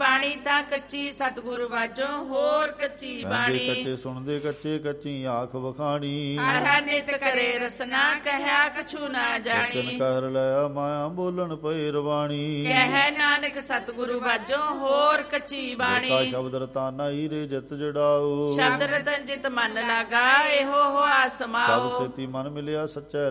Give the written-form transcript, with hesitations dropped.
ਬਾਣੀ ਤਾਂ ਕੱਚੀ, ਸਤਿਗੁਰ ਵਾਜੋ ਹੋਰ ਕੱਚੀ ਬਾਣੀ। ਕੱਚੇ ਸੁਣਦੇ ਕੱਚੇ ਕੱਚੀ ਆਖ ਵਖਾਣੀ, ਹਰ ਨਿਤ ਕਰੇ ਰਸਨਾ ਕਹਿਆ ਕਛੂ ਨਾ ਜਾਣੀ। ਕਹਿਰ ਲਿਆ ਮਾਇਆ ਬੋਲਣ ਪਈ ਰਵਾਣੀ, ਕਹਿ ਨਾਨਕ ਸਤਿਗੁਰ ਵਾਜੋ ਹੋਰ ਕੱਚੀ ਬਾਣੀ। ਸ਼ਬਦ ਰਤਾਨਾ ਹੀਰੇ ਜਿਤ ਜੜਾਓ, ਸ਼ਬਦ ਰਤਨ ਜਿਤ ਮਨ ਲਾਗਾ ਇਹੋ ਹੋਆ ਸਮਾਓ। ਸਭ ਸੇਤੀ ਮਨ ਮਿਲਿਆ ਸੱਚੈ